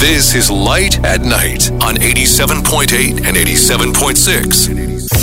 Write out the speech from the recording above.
This is Light at Night on 87.8 and 87.6.